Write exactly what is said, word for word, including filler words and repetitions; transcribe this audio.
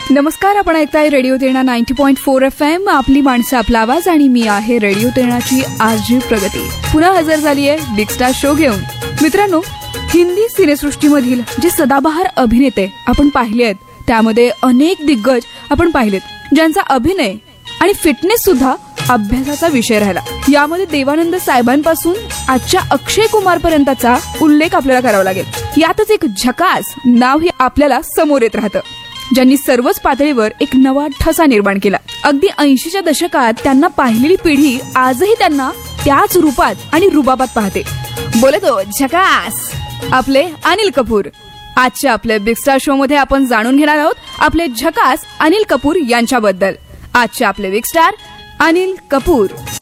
नमस्कार, आपण ऐकताय radio Terna ninety point four F M. आपली माणसं आपला आवाज आणि मी आहे रेडिओ तेरणाची आरजी प्रगती. पुन्हा हजर झाली आहे बिग स्टार शो घेऊन. मित्रांनो, हिंदी सिनेसृष्टीमधील जे सदाबहार अभिनेते आपण पाहिले आहेत त्यामध्ये अनेक दिग्गज आपण पाहिलेत ज्यांचा अभिनय आणि फिटनेस सुद्धा अभ्यासाचा विषय राहिला. यामध्ये देवानंद साहेबांपासून आजच्या अक्षय कुमार पर्यंतचा उल्लेख आपल्याला करावा लागेल. यातच एक झकास नाव हे आपल्याला समोर येत राहतं, ज्यांनी सर्वच पातळीवर एक नवा ठसा निर्माण केला. अगदी ऐंशीच्या दशकात त्यांना पाहिलेली पिढी आजही त्यांना त्याच रूपात आणि रुबाबात पाहते. बोलतो झकास आपले अनिल कपूर. आजच्या आपल्या बिग स्टार शो मध्ये आपण जाणून घेणार आहोत आपले झकास अनिल कपूर यांच्याबद्दल. आजचे आपले बिग स्टार अनिल कपूर.